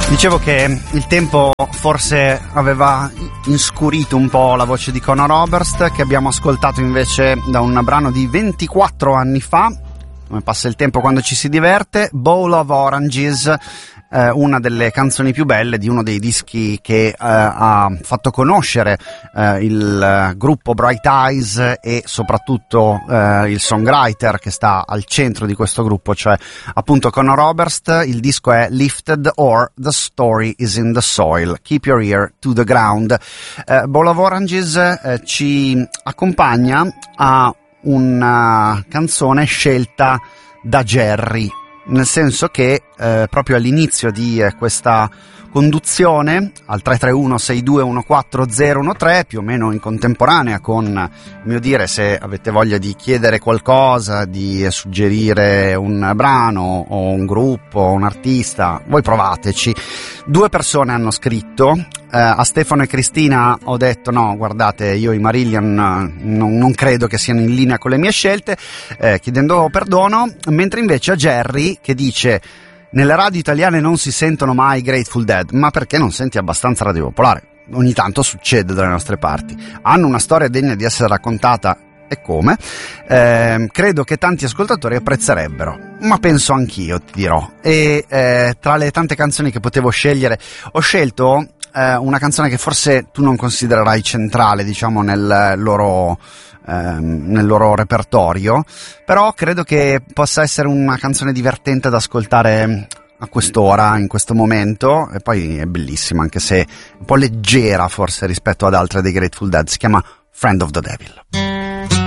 Dicevo che il tempo forse aveva inscurito un po' la voce di Conor Oberst, che abbiamo ascoltato invece da un brano di 24 anni fa. Come passa il tempo quando ci si diverte. Bowl of Oranges, una delle canzoni più belle di uno dei dischi che ha fatto conoscere il gruppo Bright Eyes e soprattutto il songwriter che sta al centro di questo gruppo, cioè appunto Conor Oberst. Il disco è Lifted or The Story is in the Soil, Keep Your Ear to the Ground. Bowl of Oranges ci accompagna a una canzone scelta da Jerry, nel senso che proprio all'inizio di questa conduzione al 331-6214013, più o meno in contemporanea con il mio dire, se avete voglia di chiedere qualcosa, di suggerire un brano o un gruppo o un artista, voi provateci. 2 persone hanno scritto. A Stefano e Cristina ho detto no, guardate, io i Marillion non credo che siano in linea con le mie scelte, chiedendo perdono, mentre invece a Jerry, che dice: nelle radio italiane non si sentono mai Grateful Dead. Ma perché non senti abbastanza Radio Popolare? Ogni tanto succede dalle nostre parti. Hanno una storia degna di essere raccontata, e come? Credo che tanti ascoltatori apprezzerebbero, ma penso anch'io, ti dirò. E tra le tante canzoni che potevo scegliere, ho scelto una canzone che forse tu non considererai centrale, diciamo, nel loro repertorio, però credo che possa essere una canzone divertente da ascoltare a quest'ora, in questo momento, e poi è bellissima, anche se un po' leggera forse rispetto ad altre dei Grateful Dead. Si chiama Friend of the Devil.